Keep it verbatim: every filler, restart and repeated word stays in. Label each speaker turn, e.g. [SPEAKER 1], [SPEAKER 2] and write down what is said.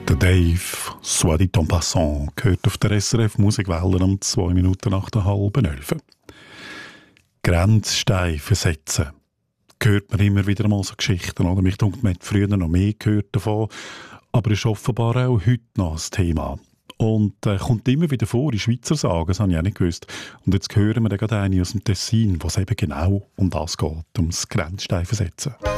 [SPEAKER 1] Der Dave, soit dit en passant, gehört auf der S R F Musikwelle um zwei Minuten nach der halben elf. Grenzsteine versetzen. Hört man immer wieder mal so Geschichten, oder? Mich denkt, man hat früher noch mehr gehört davon, aber ist offenbar auch heute noch ein Thema. Und äh, kommt immer wieder vor in Schweizer Sagen, das habe ich auch nicht gewusst. Und jetzt hören wir dann gerade eine aus dem Tessin, wo es eben genau um das geht, ums Grenzstein versetzen.